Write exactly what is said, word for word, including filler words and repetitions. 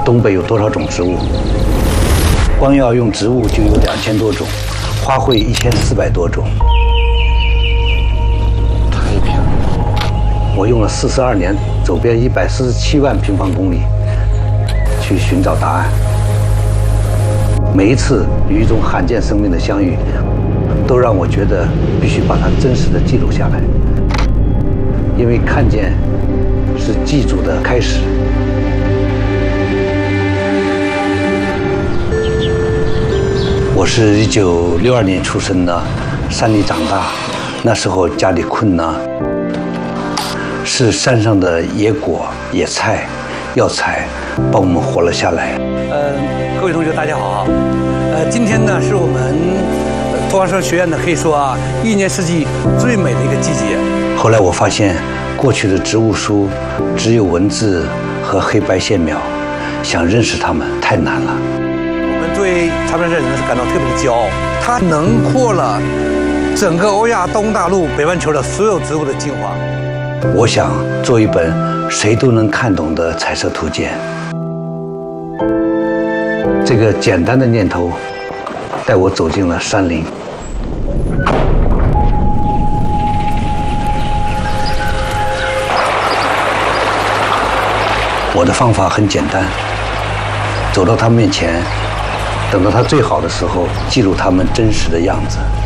东北有多少种植物？光要用植物就有两千多种，花卉一千四百多种。太平，我用了四十二年，走遍一百四十七万平方公里，去寻找答案。每一次与一种罕见生命的相遇，都让我觉得必须把它真实的记录下来，因为看见是记住的开始。我是一九六二年出生的，山里长大，那时候家里困难，是山上的野果、野菜、药材帮我们活了下来。呃，各位同学，大家好。呃，今天呢是我们托儿所学院呢，可以说啊，一年四季最美的一个季节。后来我发现，过去的植物书只有文字和黑白线描，想认识它们太难了。我们对长白山人是感到特别的骄傲，它囊括了整个欧亚东大陆、北半球的所有植物的精华。我想做一本谁都能看懂的彩色图鉴。这个简单的念头带我走进了山林。我的方法很简单，走到他面前，等到他最好的时候，记录他们真实的样子。